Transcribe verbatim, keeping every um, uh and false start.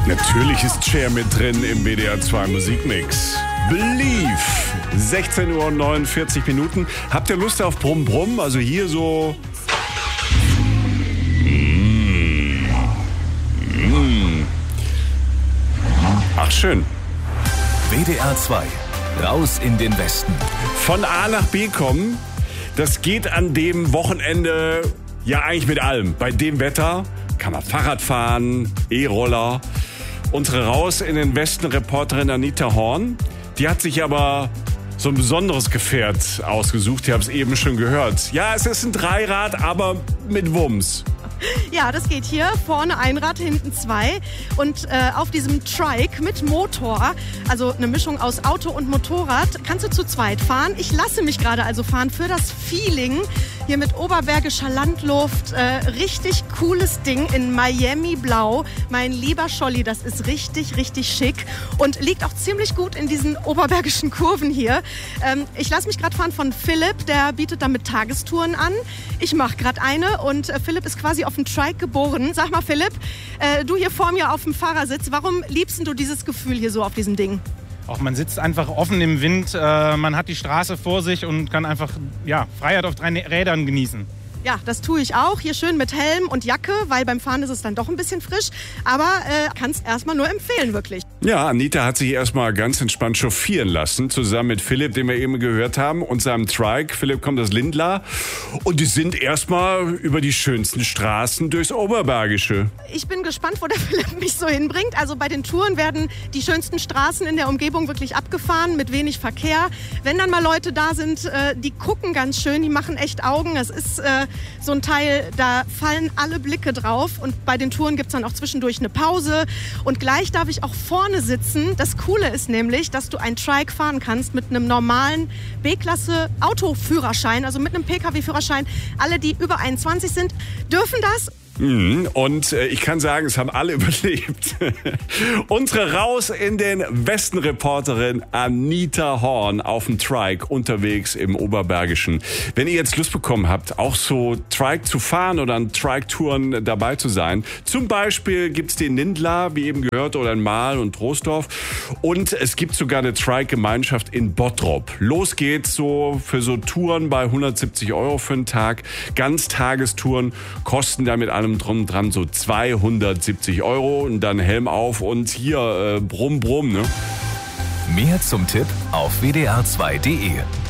Natürlich ist Cher mit drin im W D R zwei Musikmix. Believe. sechzehn Uhr neunundvierzig Minuten. Habt ihr Lust auf Brumm Brumm? Also hier so... Mm. Mm. Ach, schön. W D R zwei. Raus in den Westen. Von A nach B kommen, das geht an dem Wochenende ja eigentlich mit allem. Bei dem Wetter kann man Fahrrad fahren, E-Roller. Unsere Raus in den Westen Reporterin Anita Horn, die hat sich aber so ein besonderes Gefährt ausgesucht. Ihr habt es eben schon gehört. Ja, es ist ein Dreirad, aber mit Wumms. Ja, das geht hier. Vorne ein Rad, hinten zwei. Und äh, auf diesem Trike mit Motor, also eine Mischung aus Auto und Motorrad, kannst du zu zweit fahren. Ich lasse mich gerade also fahren für das Feeling. Hier mit oberbergischer Landluft. Äh, richtig cooles Ding in Miami Blau. Mein lieber Scholli, das ist richtig, richtig schick. Und liegt auch ziemlich gut in diesen oberbergischen Kurven hier. Ähm, ich lasse mich gerade fahren von Philipp. Der bietet damit Tagestouren an. Ich mache gerade eine und äh, Philipp ist quasi auf dem Trike geboren. Sag mal, Philipp, äh, du hier vor mir auf dem Fahrersitz, warum liebst du dieses Gefühl hier so auf diesem Ding? Auch man sitzt einfach offen im Wind, äh, man hat die Straße vor sich und kann einfach ja, Freiheit auf drei Rädern genießen. Ja, das tue ich auch. Hier schön mit Helm und Jacke, weil beim Fahren ist es dann doch ein bisschen frisch. Aber äh, kann es erstmal nur empfehlen, wirklich. Ja, Anita hat sich erstmal ganz entspannt chauffieren lassen, zusammen mit Philipp, den wir eben gehört haben, und seinem Trike. Philipp kommt aus Lindlar. Und die sind erstmal über die schönsten Straßen durchs Oberbergische. Ich bin gespannt, wo der Philipp mich so hinbringt. Also bei den Touren werden die schönsten Straßen in der Umgebung wirklich abgefahren, mit wenig Verkehr. Wenn dann mal Leute da sind, äh, die gucken ganz schön, die machen echt Augen. Es ist äh, so ein Teil, da fallen alle Blicke drauf. Und bei den Touren gibt es dann auch zwischendurch eine Pause. Und gleich darf ich auch vorne sitzen. Das Coole ist nämlich, dass du ein Trike fahren kannst mit einem normalen B-Klasse Autoführerschein, also mit einem P K W-Führerschein. Alle, die über einundzwanzig sind, dürfen das. Und äh, ich kann sagen, es haben alle überlebt. Unsere Raus in den Westen Reporterin Anita Horn auf dem Trike unterwegs im Oberbergischen. Wenn ihr jetzt Lust bekommen habt, auch so Trike zu fahren oder an Trike-Touren dabei zu sein, zum Beispiel gibt's die in Lindlar, wie eben gehört, oder in Mahl und Troisdorf. Und es gibt sogar eine Trike-Gemeinschaft in Bottrop. Los geht's so für so Touren bei hundertsiebzig Euro für einen Tag. Ganztagestouren kosten da mit allem drum dran so zweihundertsiebzig Euro und dann Helm auf und hier äh, brumm brumm, ne? Mehr zum Tipp auf w d r zwei punkt d e.